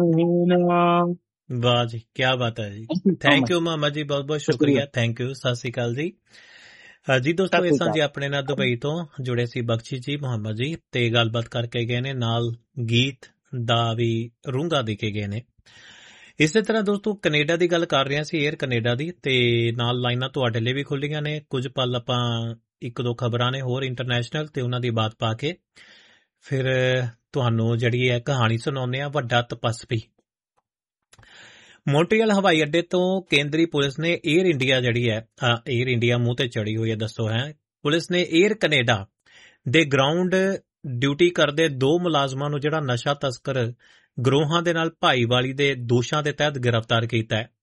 ਵਾਹ ਜੀ, ਕਿਆ ਬਾਤ ਹੈ ਜੀ। ਥੈਂਕ ਯੂ ਮੁਹੰਮਦ ਜੀ, ਬਹੁਤ ਬਹੁਤ ਸ਼ੁਕਰੀਆ। ਥੈਂਕ ਯੂ, ਸਤਿ ਸ਼੍ਰੀ ਅਕਾਲ ਜੀ। ਜੀ ਦੋਸਤੋ, ਇਸ ਤਰ੍ਹਾਂ ਜੀ ਆਪਣੇ ਨਾਲ ਦੁਬਈ ਤੋਂ ਜੁੜੇ ਸੀ ਬਖਸ਼ੀ ਜੀ, ਮੁਹੰਮਦ ਜੀ, ਤੇ ਗੱਲਬਾਤ ਕਰਕੇ ਗਏ ਨੇ, ਨਾਲ ਗੀਤ ਦਾ ਵੀ ਰੂੰਗਾ ਦੇ ਕੇ ਗਏ ਨੇ। ਇਸੇ ਤਰ੍ਹਾਂ ਦੋਸਤੋ ਕੈਨੇਡਾ ਦੀ ਗੱਲ ਕਰ ਰਹੇ ਸੀ, ਏਅਰ ਕੈਨੇਡਾ ਦੀ, ਤੇ ਨਾਲ ਲਾਈਨਾਂ ਤੁਹਾਡੇ ਲਈ ਵੀ ਖੁੱਲੀਆਂ ਨੇ। ਕੁਝ ਪਲ ਆਪਾਂ ਇੱਕ ਦੋ ਖਬਰਾਂ ਨੇ ਹੋਰ ਇੰਟਰਨੈਸ਼ਨਲ ਤੇ ਉਹਨਾਂ ਦੀ ਬਾਤ ਪਾ ਕੇ ਫਿਰ ਤੁਹਾਨੂੰ ਜਿਹੜੀ ਹੈ ਕਹਾਣੀ ਸੁਣਾਉਂਦੇ ਆ, ਵੱਡਾ ਤਪਸਵੀ। ਮੌਂਟਰੀਅਲ ਹਵਾਈ ਅੱਡੇ ਤੋਂ ਕੇਂਦਰੀ ਪੁਲਿਸ ਨੇ ਏਅਰ ਇੰਡੀਆ ਜਿਹੜੀ ਹੈ, ਏਅਰ ਇੰਡੀਆ ਮੂੰਹ ਤੇ ਚੜੀ ਹੋਈ ਹੈ, ਦੱਸੋ ਹੈ, ਪੁਲਿਸ ਨੇ ਏਅਰ ਕੈਨੇਡਾ ਦੇ ਗਰਾਊਂਡ ਡਿਊਟੀ ਕਰਦੇ 2 ਮੁਲਾਜ਼ਮਾਂ ਨੂੰ ਜਿਹੜਾ ਨਸ਼ਾ ਤਸਕਰ ਗਰੋਹਾਂ ਦੇ ਨਾਲ ਭਾਈਵਾਲੀ ਦੇ ਦੋਸ਼ਾਂ ਦੇ ਤਹਿਤ ਗ੍ਰਿਫਤਾਰ ਕੀਤਾ ਹੈ।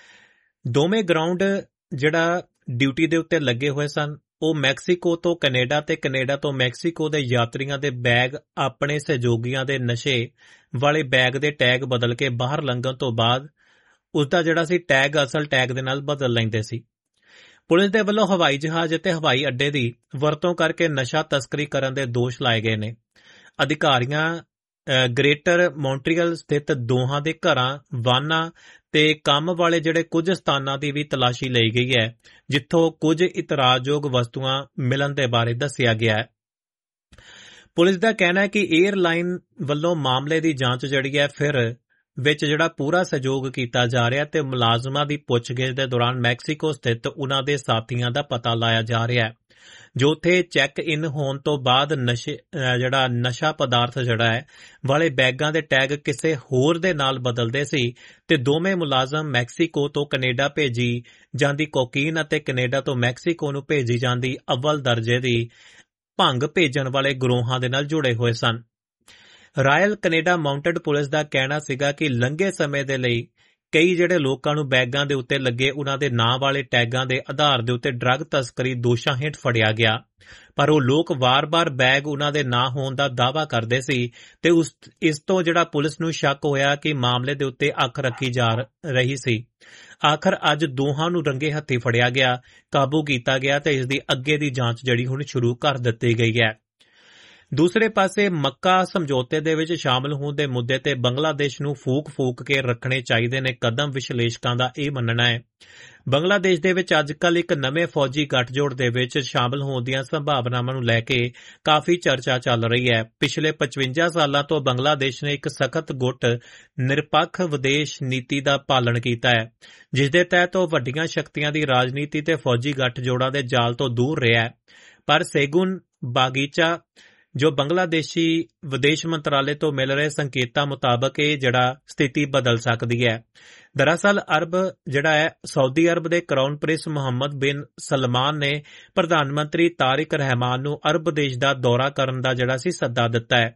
ਦੋਵੇਂ ਗਰਾਊਂਡ ਜਿਹੜਾ ਡਿਊਟੀ ਦੇ ਉੱਤੇ ਲੱਗੇ ਹੋਏ ਸਨ, ਉਹ ਮੈਕਸੀਕੋ ਤੋਂ ਕੈਨੇਡਾ ਤੇ ਕੈਨੇਡਾ ਤੋਂ ਮੈਕਸੀਕੋ ਦੇ ਯਾਤਰੀਆਂ ਦੇ ਬੈਗ ਆਪਣੇ ਸਹਿਯੋਗੀਆਂ ਦੇ ਨਸ਼ੇ ਵਾਲੇ ਬੈਗ ਦੇ ਟੈਗ ਬਦਲ ਕੇ ਬਾਹਰ ਲੰਘਣ ਤੋਂ ਬਾਅਦ ਉਸਦਾ ਜਿਹੜਾ ਸੀ ਟੈਗ ਅਸਲ ਟੈਗ ਦੇ ਨਾਲ ਬਦਲ ਲੈਂਦੇ ਸੀ। ਪੁਲਿਸ ਦੇ ਵੱਲੋਂ ਹਵਾਈ ਜਹਾਜ਼ ਅਤੇ ਹਵਾਈ ਅੱਡੇ ਦੀ ਵਰਤੋਂ ਕਰਕੇ ਨਸ਼ਾ ਤਸਕਰੀ ਕਰਨ ਦੇ ਦੋਸ਼ ਲਾਏ ਗਏ ਨੇ। ਅਧਿਕਾਰੀਆਂ ਗ੍ਰੇਟਰ ਮੌਂਟਰੀਅਲ ਸਥਿਤ ਦੋਹਾਂ ਦੇ ਘਰਾਂ, ਵਾਹਨਾਂ ਤੇ ਕੰਮ ਵਾਲੇ ਜਿਹੜੇ ਕੁਝ ਸਥਾਨਾਂ ਦੀ ਵੀ ਤਲਾਸ਼ੀ ਲਈ ਗਈ ਹੈ, ਜਿੱਥੋਂ ਕੁਝ ਇਤਰਾਜ਼ਯੋਗ ਵਸਤੂਆਂ ਮਿਲਣ ਦੇ ਬਾਰੇ ਦੱਸਿਆ ਗਿਆ ਹੈ। ਪੁਲਿਸ ਦਾ ਕਹਿਣਾ ਹੈ ਕਿ ਏਅਰਲਾਈਨ ਵੱਲੋਂ ਮਾਮਲੇ ਦੀ ਜਾਂਚ ਜਿਹੜੀ ਹੈ ਫਿਰ ਵਿੱਚ ਜਿਹੜਾ ਪੂਰਾ ਸਹਿਯੋਗ ਕੀਤਾ ਜਾ ਰਿਹਾ ਤੇ ਮੁਲਾਜ਼ਮਾਂ ਦੀ ਪੁੱਛਗਿੱਛ ਦੇ ਦੌਰਾਨ ਮੈਕਸੀਕੋ ਸਥਿਤ ਉਹਨਾਂ ਦੇ ਸਾਥੀਆਂ ਦਾ ਪਤਾ ਲਾਇਆ ਜਾ ਰਿਹਾ ਹੈ, ਜੋ ਉੱਥੇ ਚੈੱਕ ਇਨ ਹੋਣ ਤੋਂ ਬਾਅਦ ਨਸ਼ਾ ਪਦਾਰਥ ਜਿਹੜਾ ਹੈ ਵਾਲੇ ਬੈਗਾਂ ਦੇ ਟੈਗ ਕਿਸੇ ਹੋਰ ਦੇ ਨਾਲ ਬਦਲਦੇ ਸੀ ਤੇ ਦੋਵੇਂ ਮੁਲਾਜ਼ਮ ਮੈਕਸੀਕੋ ਤੋਂ ਕੈਨੇਡਾ ਭੇਜੀ ਜਾਂਦੀ ਕੋਕੀਨ ਅਤੇ ਕੈਨੇਡਾ ਤੋਂ ਮੈਕਸੀਕੋ ਨੂੰ ਭੇਜੀ ਜਾਂਦੀ ਅਵਲ ਦਰਜੇ ਦੀ ਭੰਗ ਭੇਜਣ ਵਾਲੇ ਗਰੋਹਾਂ ਦੇ ਨਾਲ ਜੁੜੇ ਹੋਏ ਸਨ। ਰਾਇਲ ਕੈਨੇਡਾ ਮਾਊਂਟਡ ਪੁਲਿਸ ਦਾ ਕਹਿਣਾ ਸੀਗਾ ਕਿ ਲੰਘੇ ਸਮੇਂ ਦੇ ਲਈ ਕਈ ਜਿਹੜੇ ਲੋਕਾਂ ਨੂੰ ਬੈਗਾਂ ਦੇ ਉੱਤੇ ਲੱਗੇ ਉਹਨਾਂ ਦੇ ਨਾਂ ਵਾਲੇ ਟੈਗਾਂ ਦੇ ਆਧਾਰ ਦੇ ਉੱਤੇ ਡਰੱਗ ਤਸਕਰੀ ਦੋਸ਼ਾਂ ਹੇਠ ਫੜਿਆ ਗਿਆ, ਪਰ ਉਹ ਲੋਕ ਵਾਰ-ਵਾਰ ਬੈਗ ਉਹਨਾਂ ਦੇ ਨਾਂ ਹੋਣ ਦਾ ਦਾਅਵਾ ਕਰਦੇ ਸੀ ਤੇ ਇਸ ਤੋਂ ਜਿਹੜਾ ਪੁਲਿਸ ਨੂੰ ਸ਼ੱਕ ਹੋਇਆ ਕਿ ਮਾਮਲੇ ਦੇ ਉੱਤੇ ਅੱਖ ਰੱਖੀ ਜਾ ਰਹੀ ਸੀ। ਆਖਰ ਅੱਜ ਦੋਹਾਂ ਨੂੰ ਰੰਗੇ ਹੱਥੀਂ ਫੜਿਆ ਗਿਆ, ਕਾਬੂ ਕੀਤਾ ਗਿਆ ਤੇ ਇਸ ਦੀ ਅੱਗੇ ਦੀ ਜਾਂਚ ਜਿਹੜੀ ਹੁਣ ਸ਼ੁਰੂ ਕਰ ਦਿੱਤੀ ਗਈ ਹੈ। ਦੂਸਰੇ ਪਾਸੇ ਮੱਕਾ ਸਮਝੌਤੇ ਦੇ ਵਿੱਚ ਸ਼ਾਮਲ ਹੋਣ ਦੇ ਮੁੱਦੇ ਤੇ ਬੰਗਲਾਦੇਸ਼ ਨੂੰ ਫੂਕ ਕੇ ਰੱਖਣੇ ਚਾਹੀਦੇ ਨੇ ਕਦਮ। ਵਿਸ਼ਲੇਸ਼ਕਾਂ ਦਾ ਇਹ ਮੰਨਣਾ ਹੈ ਬੰਗਲਾਦੇਸ਼ ਦੇ ਵਿੱਚ ਅੱਜਕੱਲ ਇੱਕ ਨਵੇਂ ਫੌਜੀ ਗੱਠਜੋੜ ਦੇ ਵਿੱਚ ਸ਼ਾਮਲ ਹੋਣ ਦੀਆਂ ਸੰਭਾਵਨਾਵਾਂ ਨੂੰ ਲੈ ਕੇ ਕਾਫੀ ਚਰਚਾ ਚੱਲ ਰਹੀ ਹੈ। ਪਿਛਲੇ 55 ਸਾਲਾਂ ਤੋਂ ਬੰਗਲਾਦੇਸ਼ ਨੇ ਇੱਕ ਸਖਤ ਗੁੱਟ ਨਿਰਪੱਖ ਵਿਦੇਸ਼ ਨੀਤੀ ਦਾ ਪਾਲਣ ਕੀਤਾ ਹੈ, ਜਿਸ ਦੇ ਤਹਿਤ ਉਹ ਵੱਡੀਆਂ ਸ਼ਕਤੀਆਂ ਦੀ ਰਾਜਨੀਤੀ ਤੇ ਫੌਜੀ ਗੱਠਜੋੜਾਂ ਦੇ ਜਾਲ ਤੋਂ ਦੂਰ ਰਿਹਾ ਹੈ। ਪਰ ਸੇਗੁਨ ਬਾਗੀਚਾ ਜੋ ਬੰਗਲਾਦੇਸ਼ੀ ਵਿਦੇਸ਼ ਮੰਤਰਾਲੇ ਤੋਂ ਮਿਲ ਰਹੇ ਸੰਕੇਤਾਂ ਮੁਤਾਬਕ ਇਹ ਜਿਹੜਾ ਸਥਿਤੀ ਬਦਲ ਸਕਦੀ ਹੈ। ਦਰਅਸਲ ਸਾਊਦੀ ਅਰਬ ਦੇ ਕਰਾਊਨ ਪ੍ਰਿੰਸ ਮੁਹੰਮਦ ਬਿਨ ਸਲਮਾਨ ਨੇ ਪ੍ਰਧਾਨ ਮੰਤਰੀ ਤਾਰਿਕ ਰਹਿਮਾਨ ਨੂੰ ਅਰਬ ਦੇਸ਼ ਦਾ ਦੌਰਾ ਕਰਨ ਦਾ ਜਿਹੜਾ ਸੀ ਸੱਦਾ ਦਿੱਤਾ ਹੈ।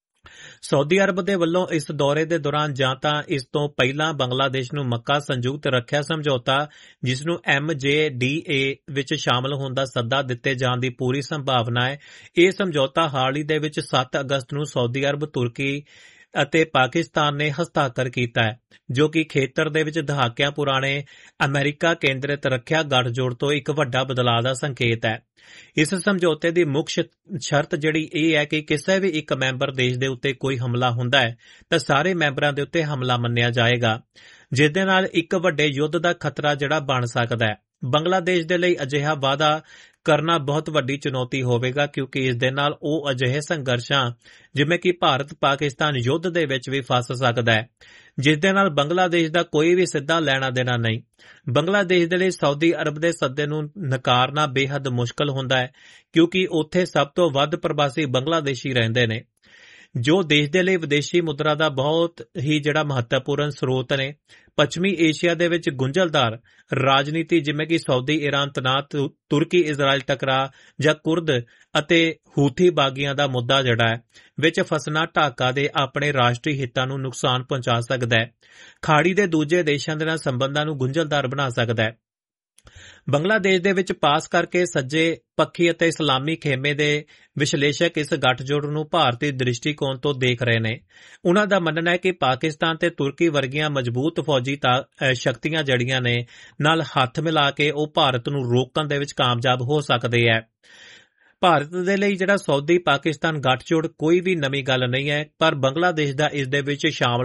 ਸਾਊਦੀ ਅਰਬ ਦੇ ਵੱਲੋਂ ਇਸ ਦੌਰੇ ਦੇ ਦੌਰਾਨ ਜਾਂ ਤਾਂ ਇਸ ਤੋਂ ਪਹਿਲਾਂ ਬੰਗਲਾਦੇਸ਼ ਨੂੰ ਮੱਕਾ ਸੰਯੁਕਤ ਰੱਖਿਆ ਸਮਝੌਤਾ, ਜਿਸ ਨੂੰ MJDA ਵਿੱਚ ਸ਼ਾਮਲ ਹੋਣ ਦਾ ਸੱਦਾ ਦਿੱਤੇ ਜਾਣ ਦੀ ਪੂਰੀ ਸੰਭਾਵਨਾ ਹੈ। ਇਹ ਸਮਝੌਤਾ ਹਾਲ ਹੀ ਦੇ ਵਿੱਚ 7 ਅਗਸਤ ਨੂੰ ਸਾਊਦੀ ਅਰਬ, ਤੁਰਕੀ ਅਤੇ ਪਾਕਿਸਤਾਨ ਨੇ ਹਸਤਾਖਰ ਕੀਤਾ ਹੈ, ਜੋ ਕਿ ਖੇਤਰ ਦੇ ਵਿੱਚ ਦਹਾਕਿਆਂ ਪੁਰਾਣੇ ਅਮਰੀਕਾ ਕੇਂਦਰਿਤ ਰੱਖਿਆ ਗੱਠਜੋੜ ਤੋਂ ਇੱਕ ਵੱਡਾ ਬਦਲਾਅ ਦਾ ਸੰਕੇਤ ਹੈ। ਇਸ ਸਮਝੌਤੇ ਦੀ ਮੁੱਖ ਸ਼ਰਤ ਜਿਹੜੀ ਇਹ ਹੈ ਕਿ ਕਿਸੇ ਵੀ ਇੱਕ ਮੈਂਬਰ ਦੇਸ਼ ਦੇ ਉੱਤੇ ਕੋਈ ਹਮਲਾ ਹੁੰਦਾ ਹੈ ਤਾਂ ਸਾਰੇ ਮੈਂਬਰਾਂ ਦੇ ਉੱਤੇ ਹਮਲਾ ਮੰਨਿਆ ਜਾਏਗਾ, ਜਿਸ ਦੇ ਨਾਲ ਇੱਕ ਵੱਡੇ ਯੁੱਧ ਦਾ ਖਤਰਾ ਜਿਹੜਾ ਬਣ ਸਕਦਾ ਹੈ। ਬੰਗਲਾਦੇਸ਼ ਦੇ ਲਈ ਅਜਿਹਾ ਵਾਅਦਾ ਕਰਨਾ ਬਹੁਤ ਵੱਡੀ ਚੁਣੌਤੀ ਹੋਵੇਗਾ, ਕਿਉਂਕਿ ਇਸ ਦੇ ਨਾਲ ਉਹ ਅਜਿਹੇ ਸੰਘਰਸ਼ਾਂ ਜਿਵੇਂ ਕਿ ਭਾਰਤ ਪਾਕਿਸਤਾਨ ਯੁੱਧ ਦੇ ਵਿੱਚ ਵੀ ਫਸ ਸਕਦਾ ਹੈ, ਜਿਸ ਦੇ ਨਾਲ ਬੰਗਲਾਦੇਸ਼ ਦਾ ਕੋਈ ਵੀ ਸਿੱਧਾ ਲੈਣਾ ਦੇਣਾ ਨਹੀਂ। ਬੰਗਲਾਦੇਸ਼ ਦੇ ਲਈ ਸਾਊਦੀ ਅਰਬ ਦੇ ਸੱਦੇ ਨੂੰ ਨਕਾਰਨਾ ਬੇਹੱਦ ਮੁਸ਼ਕਲ ਹੁੰਦਾ ਹੈ, ਕਿਉਂਕਿ ਉੱਥੇ ਸਭ ਤੋਂ ਵੱਧ ਪ੍ਰਵਾਸੀ ਬੰਗਲਾਦੇਸ਼ੀ ਰਹਿੰਦੇ ਨੇ, ਜੋ ਦੇਸ਼ ਦੇ ਲਈ ਵਿਦੇਸ਼ੀ ਮੁਦਰਾ ਦਾ ਬਹੁਤ ਹੀ ਜਿਹੜਾ ਮਹੱਤਵਪੂਰਨ ਸਰੋਤ ਨੇ। ਪੱਛਮੀ ਏਸ਼ੀਆ ਦੇ ਵਿੱਚ ਗੁੰਝਲਦਾਰ ਰਾਜਨੀਤੀ ਜਿਵੇਂ ਕਿ ਸਾਊਦੀ ਈਰਾਨ ਤਣਾਅ, ਤੁਰਕੀ ਇਜ਼ਰਾਈਲ ਟਕਰਾਅ ਜਾਂ ਕੁਰਦ ਅਤੇ ਹੂਥੀ ਬਾਗੀਆਂ ਦਾ ਮੁੱਦਾ ਜਿਹੜਾ ਹੈ ਵਿੱਚ ਫਸਣਾ ਢਾਕਾ ਦੇ ਆਪਣੇ ਰਾਸ਼ਟਰੀ ਹਿੱਤਾਂ ਨੂੰ ਨੁਕਸਾਨ ਪਹੁੰਚਾ ਸਕਦਾ ਹੈ, ਖਾੜੀ ਦੇ ਦੂਜੇ ਦੇਸ਼ਾਂ ਦੇ ਨਾਲ ਸੰਬੰਧਾਂ ਨੂੰ ਗੁੰਝਲਦਾਰ ਬਣਾ ਸਕਦਾ ਹੈ। ਬੰਗਲਾਦੇਸ਼ ਦੇ ਵਿੱਚ ਪਾਸ ਕਰਕੇ ਸੱਜੇ ਪੱਖੀ ਅਤੇ ਇਸਲਾਮੀ ਖੇਮੇ ਦੇ ਵਿਸ਼ਲੇਸ਼ਕ ਇਸ ਗੱਠਜੋੜ ਨੂੰ ਭਾਰਤੀ ਦ੍ਰਿਸ਼ਟੀਕੋਣ ਤੋਂ ਦੇਖ ਰਹੇ ਨੇ। ਉਨ੍ਹਾਂ ਦਾ ਮੰਨਣਾ ਹੈ ਕਿ ਪਾਕਿਸਤਾਨ ਤੇ ਤੁਰਕੀ ਵਰਗੀਆਂ ਮਜ਼ਬੂਤ ਫੌਜੀ ਸ਼ਕਤੀਆਂ ਜੜੀਆਂ ਨੇ ਨਾਲ ਹੱਥ ਮਿਲਾ ਕੇ ਉਹ ਭਾਰਤ ਨੂੰ ਰੋਕਣ ਦੇ ਵਿੱਚ ਕਾਮਯਾਬ ਹੋ ਸਕਦੇ ਹੈ। ਭਾਰਤ ਦੇ ਲਈ ਜਿਹੜਾ ਸਾਊਦੀ ਪਾਕਿਸਤਾਨ ਗੱਠਜੋੜ ਕੋਈ ਵੀ ਨਵੀਂ ਗੱਲ ਨਹੀਂ ਹੈ, ਪਰ ਬੰਗਲਾਦੇਸ਼ ਦਾ ਇਸ ਦੇ ਵਿੱਚ ਸ਼ਾਮਲ